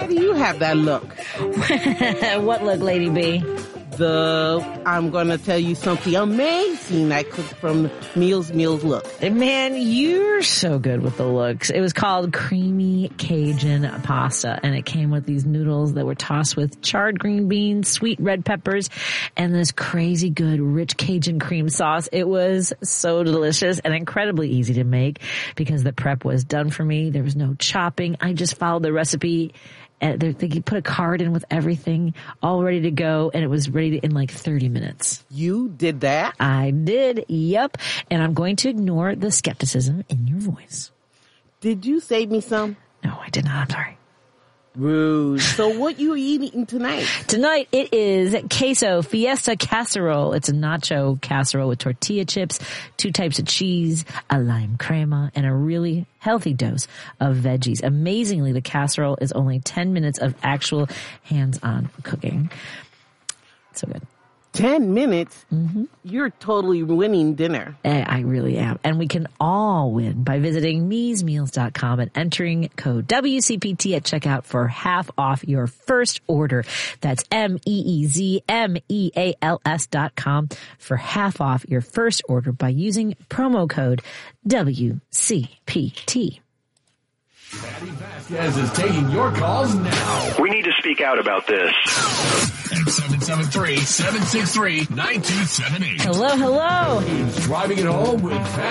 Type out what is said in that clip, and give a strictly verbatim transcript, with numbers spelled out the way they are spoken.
Why do you have that look? What look, Lady B? The, I'm going to tell you something amazing I cooked from Meals Meals look. Man, you're so good with the looks. It was called Creamy Cajun Pasta, and it came with these noodles that were tossed with charred green beans, sweet red peppers, and this crazy good rich Cajun cream sauce. It was so delicious and incredibly easy to make because the prep was done for me. There was no chopping. I just followed the recipe. And they put a card in with everything all ready to go, and it was ready in like thirty minutes. You did that? I did, yep. And I'm going to ignore the skepticism in your voice. Did you save me some? No, I did not. I'm sorry. Rude. So what you eating tonight? Tonight it is queso fiesta casserole. It's a nacho casserole with tortilla chips, two types of cheese, a lime crema, and a really healthy dose of veggies. Amazingly, the casserole is only ten minutes of actual hands-on cooking. So good. Ten minutes? Mm-hmm. You're totally winning dinner. I really am. And we can all win by visiting mees meals dot com and entering code W C P T at checkout for half off your first order. That's M E E Z M E A L S dot com for half off your first order by using promo code W C P T. Patty Vasquez is taking your calls now. We need to speak out about this. At seven seven three, seven six three, nine two seven eight. Hello, hello. He's driving it home with Patty.